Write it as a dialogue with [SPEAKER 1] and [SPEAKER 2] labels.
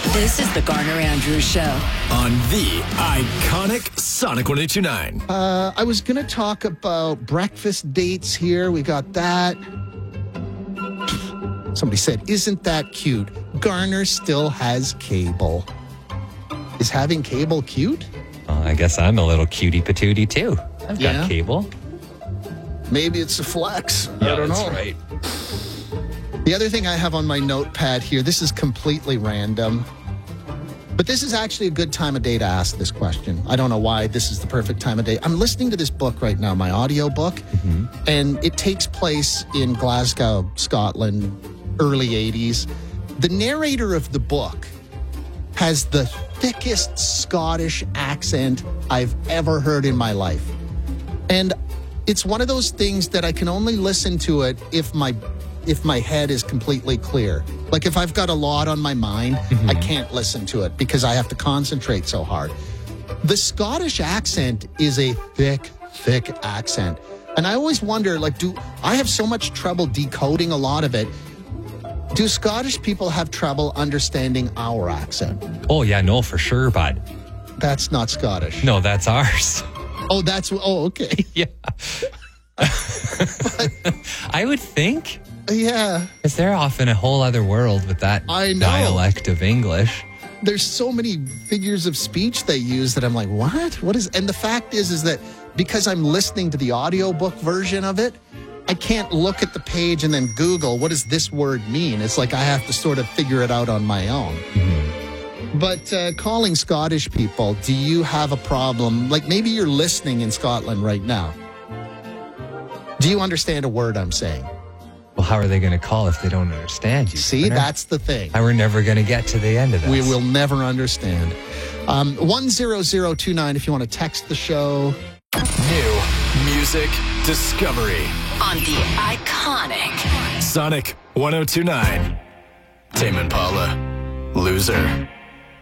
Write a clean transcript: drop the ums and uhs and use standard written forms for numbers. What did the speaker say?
[SPEAKER 1] This is the Garner Andrews Show
[SPEAKER 2] on the iconic Sonic 102.9.
[SPEAKER 3] I was going to talk about breakfast dates here. We got that. Somebody said, isn't that cute? Garner still has cable. Is having cable cute?
[SPEAKER 4] Well, I guess I'm a little cutie patootie too. I've got cable.
[SPEAKER 3] Maybe it's a flex.
[SPEAKER 4] Yeah,
[SPEAKER 3] I don't
[SPEAKER 4] that's
[SPEAKER 3] know.
[SPEAKER 4] right.
[SPEAKER 3] The other thing I have on my notepad here, this is completely random, but this is actually a good time of day to ask this question. I don't know why this is the perfect time of day. I'm listening to this book right now, my audio book, and it takes place in Glasgow, Scotland, early 80s. The narrator of the book has the thickest Scottish accent I've ever heard in my life. And it's one of those things that I can only listen to it if my head is completely clear. Like if I've got a lot on my mind, I can't listen to it because I have to concentrate so hard. The Scottish accent is a thick accent. And I always wonder, like, I have so much trouble decoding a lot of it. Do Scottish people have trouble understanding our accent?
[SPEAKER 4] Oh, yeah, no, for sure, bud.
[SPEAKER 3] That's not Scottish.
[SPEAKER 4] No, that's ours.
[SPEAKER 3] Oh, okay.
[SPEAKER 4] Yeah. I would think.
[SPEAKER 3] Yeah.
[SPEAKER 4] Because they're off in a whole other world with that dialect of English.
[SPEAKER 3] There's so many figures of speech they use that I'm like, what is, and the fact is that because I'm listening to the audiobook version of it, I can't look at the page and then Google, what does this word mean? It's like I have to sort of figure it out on my own. But calling Scottish people, do you have a problem? Like maybe you're listening in Scotland right now. Do you understand a word I'm saying?
[SPEAKER 4] Well, how are they going to call if they don't understand you?
[SPEAKER 3] See, that's the thing.
[SPEAKER 4] We're never going to get to the end of this.
[SPEAKER 3] We will never understand. 10029 if you want to text the show.
[SPEAKER 2] New music discovery
[SPEAKER 1] on the iconic
[SPEAKER 2] Sonic 102.9. Tame Impala, Loser.